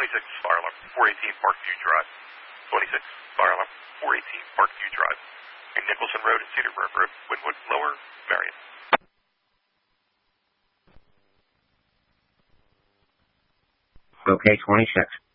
26, fire alarm, 418 Parkview Drive. 26, fire alarm, 418 Parkview Drive. And Nicholson Road and Cedar Grove Road, Wynwood, Lower Marion. Okay, 26.